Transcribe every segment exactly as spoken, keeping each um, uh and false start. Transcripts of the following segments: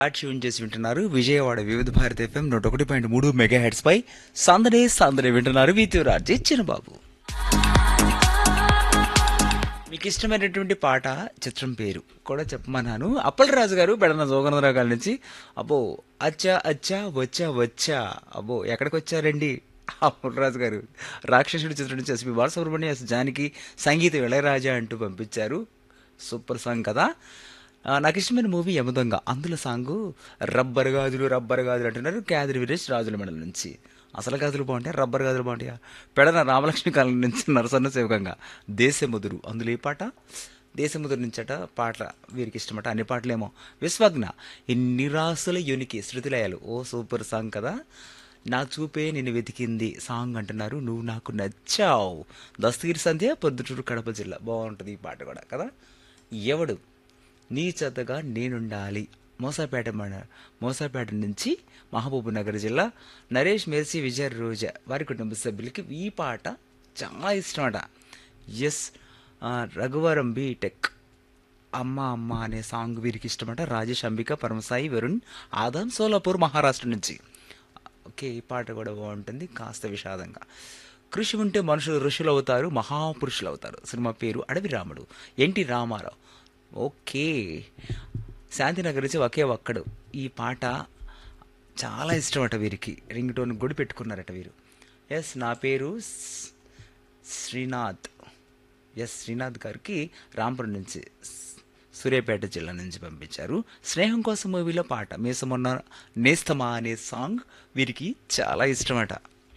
Tune చేసి వింటున్నారు విజయవాడ వివిధ భారతి ఎఫ్ఎం నూట ఒకటి పాయింట్ మూడు మెగా హెడ్స్ పై సందడే సందడే వింటున్నారు వీతిరాజ్ చిన్నబాబు. మీకు ఇష్టమైనటువంటి పాట చిత్రం పేరు కూడా చెప్పమన్నాను. అప్పలరాజు గారు బెడన జోగనందరావు గారి నుంచి అబ్బో అచ్చా అచ్చా వచ్చా వచ్చా అబ్బో ఎక్కడికి వచ్చారండి అప్పలరాజు గారు. రాక్షసుడి చిత్రం నుంచి ఎస్పి బాలసుబ్రహ్మణ్యం ఎస్ జానకి సంగీత ఇళయరాజా అంటూ పంపించారు. సూపర్ సాంగ్ కదా. ఆ, నాకు ఇష్టమైన మూవీ యమదొంగ. అందులో సాంగు రబ్బర్ గాజులు రబ్బర్ గాజులు అంటున్నారు క్యాదిరి వీరేష్ రాజుల మెడల నుంచి. అసలు గాజులు బాగుంటాయి, రబ్బర్ గాజులు బాగుంటాయా? పెడన రామలక్ష్మి కాలం నుంచి నరసన్న సేవకంగా దేశముదురు. అందులో ఈ పాట దేశముదురు నుంచట పాట వీరికి ఇష్టమట. అన్ని పాటలేమో విశ్వజ్ఞ ఇన్ని రాసుల యునికి శృతిలయాలు. ఓ సూపర్ సాంగ్ కదా. నా చూపే నిన్ను వెతికింది సాంగ్ అంటున్నారు. నువ్వు నాకు నచ్చావు. దస్తగిరి సంధ్య పొద్దుటూరు కడప జిల్లా. బాగుంటుంది ఈ పాట కూడా కదా. ఎవడు నీ చెత్తగా నేనుండాలి. మోసాపేట మన మోసాపేట నుంచి మహబూబ్ నగర్ జిల్లా నరేష్ మెర్సీ విజయ్ రోజా వారి కుటుంబ సభ్యులకి ఈ పాట చాలా ఇష్టమట. ఎస్ రఘువరం బీటెక్ అమ్మ అమ్మ అనే సాంగ్ వీరికి ఇష్టమట. రాజేష్ అంబిక పరమసాయి వరుణ్ ఆదాం సోలాపూర్ మహారాష్ట్ర నుంచి. ఓకే, ఈ పాట కూడా బాగుంటుంది కాస్త విషాదంగా. కృషి ఉంటే మనుషులు ఋషులు అవుతారు, మహాపురుషులు అవుతారు. సినిమా పేరు అడవి రాముడు, ఎన్టీ రామారావు. ఓకే, శాంతినగర్ నుంచి ఒకే ఒక్కడు. ఈ పాట చాలా ఇష్టమట వీరికి. రింగ్ టోన్ కూడా పెట్టుకున్నారట వీరు. ఎస్ నా పేరు స్- శ్రీనాథ్. ఎస్ శ్రీనాథ్ గారికి రాంపురం నుంచి స్- సూర్యాపేట జిల్లా నుంచి పంపించారు. స్నేహం కోసం మూవీలో పాట మీసమొన్న నేస్తమా అనే సాంగ్ వీరికి చాలా ఇష్టమట.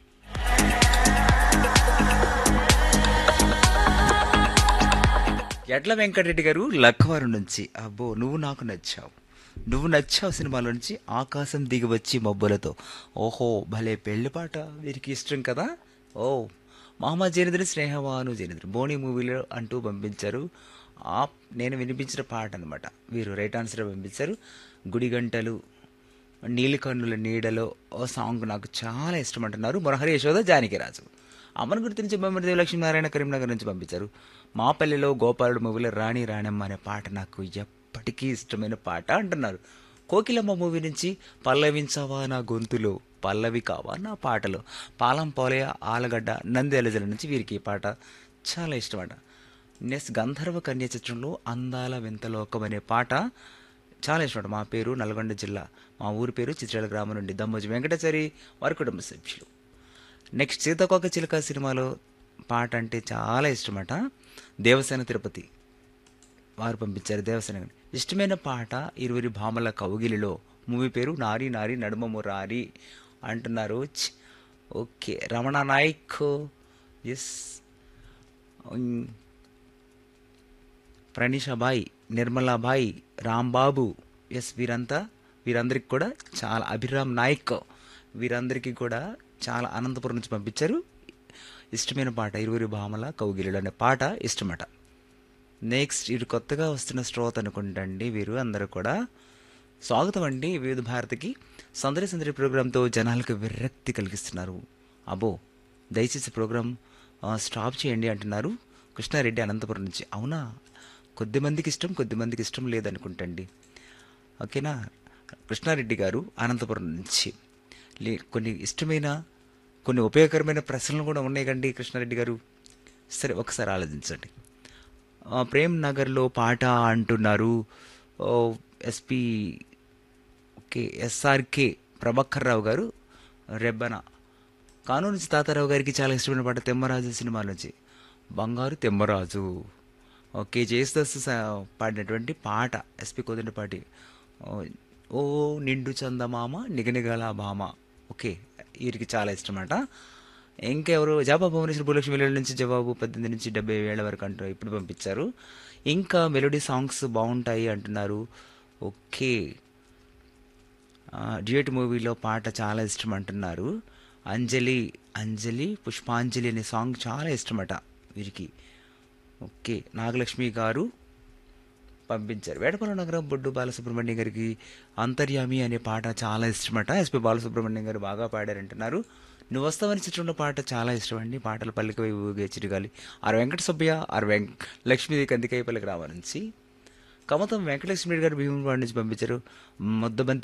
ఎడ్ల వెంకటరెడ్డి గారు లక్కవారు నుంచి అబ్బో నువ్వు నాకు నచ్చావు నువ్వు నచ్చావు సినిమాలో నుంచి ఆకాశం దిగి వచ్చి మబ్బులతో. ఓహో భలే పెళ్లి పాట వీరికి ఇష్టం కదా. ఓ మహమ్మద్ జైనుద్రీన్ స్నేహవాను జైనుద్రీన్ బోని మూవీలో అంటూ పంపించారు. ఆ నేను వినిపించిన పాట అనమాట. వీరు రైట్ ఆన్సర్ పంపించారు. గుడిగంటలు నీలికన్నుల నీడలో ఓ సాంగ్ నాకు చాలా ఇష్టం అంటున్నారు. మురహరి యశోద జానకిరాజు. అమ్మను గుర్తించి బొమ్మదేవి లక్ష్మీనారాయణ కరీంనగర్ నుంచి పంపించారు. మా పల్లెలో గోపాలుడు మూవీలో రాణి రాణమ్మ అనే పాట నాకు ఎప్పటికీ ఇష్టమైన పాట అంటున్నారు. కోకిలమ్మ మూవీ నుంచి పల్లవించవా నా గొంతులో పల్లవి కావా నా పాటలో. పాలం పోలయ ఆలగడ్డ నంద్యాల జిల్లా నుంచి వీరికి ఈ పాట చాలా ఇష్టమట. నెక్స్ట్ గంధర్వ కన్య చిత్రంలో అందాల వింతలోకం అనే పాట చాలా ఇష్టమట. మా పేరు నల్గొండ జిల్లా, మా ఊరి పేరు చిత్రాల గ్రామం నుండి దమ్మోజి వెంకటాచారి వారి కుటుంబ సభ్యులు. నెక్స్ట్ సీతాకోక చిలుక సినిమాలో పాట అంటే చాలా ఇష్టమట. దేవసేన తిరుపతి వారు పంపించారు. దేవసేన గారు. ఇష్టమైన పాట ఇరువురి భామల కౌగిలిలో. మూవీ పేరు నారి నారి నడుమ మురారి అంటున్నారు. ఛ్, okay Ramana Naik. Yes ప్రణీషాబాయి నిర్మలాబాయి Rambabu. Yes వీరంతా వీరందరికీ కూడా చాలా అభిరామ్ నాయక్ వీరందరికీ కూడా చాలా అనంతపురం నుంచి పంపించారు. ఇష్టమైన పాట ఇరువురి భామల కౌగిలిలో అనే పాట ఇష్టమట. నెక్స్ట్ వీరు కొత్తగా వస్తున్న శ్రోత అనుకుంటండి. వీరు అందరూ కూడా స్వాగతం అండి వివిధ భారతికి. సందడి సందడి ప్రోగ్రాంతో జనాలకు విరక్తి కలిగిస్తున్నారు. అబో దయచేసి ప్రోగ్రాం ఆ, స్టాప్ చేయండి అంటున్నారు కృష్ణారెడ్డి అనంతపురం నుంచి. అవునా, కొద్ది మందికి ఇష్టం కొద్ది మందికి ఇష్టం లేదనుకుంటండి. ఓకేనా కృష్ణారెడ్డి గారు అనంతపురం నుంచి. లే కొన్ని ఇష్టమైన కొన్ని ఉపయోగకరమైన ప్రశ్నలు కూడా ఉన్నాయి కండి కృష్ణారెడ్డి గారు. సరే ఒకసారి ఆలోచించండి. ఆ, ప్రేమ్ నగర్లో పాట అంటున్నారు. ఓ, SP okay SRK Prabhakar Rao గారు రెబ్బన. కానూరు నుంచి తాతారావు గారికి చాలా ఇష్టమైన పాట తెమ్మరాజు సినిమా నుంచి బంగారు తెమ్మరాజు. ఓకే జయసుదాస్ స- పాడినటువంటి పాట ఎస్పి కోదండపాటి. ఓ ఓ నిండు చందమామ నిగనిగల భామ. ఓకే వీరికి చాలా ఇష్టమట. ఇంకెవరు జవాబు భువనేశ్వర భూలక్ష్మి వేల నుంచి జవాబు పద్దెనిమిది నుంచి డెబ్బై వేల వరకు అంటూ ఇప్పుడు పంపించారు. ఇంకా మెలోడీ సాంగ్స్ బాగుంటాయి అంటున్నారు. ఓకే డ్యూయట్ మూవీలో పాట చాలా ఇష్టం అంటున్నారు. అంజలి అంజలి పుష్పాంజలి అనే సాంగ్ చాలా ఇష్టమట వీరికి. ఓకే నాగలక్ష్మి గారు పంపించారు. వేటపాలెం నగరం బొడ్డు బాలసుబ్రహ్మణ్యం గారికి అంతర్యామి అనే పాట చాలా ఇష్టమట. ఎస్పి బాలసుబ్రహ్మణ్యం గారు బాగా పాడారంటున్నారు. నువ్వు వస్తావని చిత్రంలో పాట చాలా ఇష్టం అండి. పాటలు పల్లికవై ఊగే చిరుగాలి. ఆర్ వెంకట సుబ్బయ్య ఆర్ వెంక లక్ష్మీదేవి కందికాయపల్లి గ్రామం నుంచి. కమతం వెంకటలక్ష్మి గారు భీములపాడు నుంచి పంపించారు. ముద్దబంతి